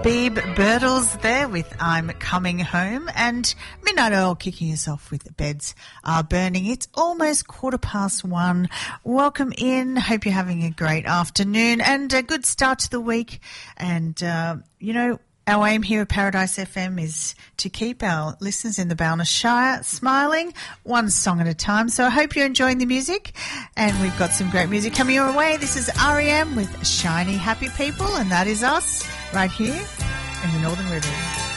Beeb Birtles there with I'm Coming Home, and Midnight Oil kicking us off with Beds Are Burning. It's almost 1:15. Welcome in. Hope you're having a great afternoon and a good start to the week. And, our aim here at Paradise FM is to keep our listeners in the Bowness Shire smiling one song at a time. So I hope you're enjoying the music, and we've got some great music coming your way. This is R.E.M. with Shiny Happy People, and that is us right here in the Northern Rivers.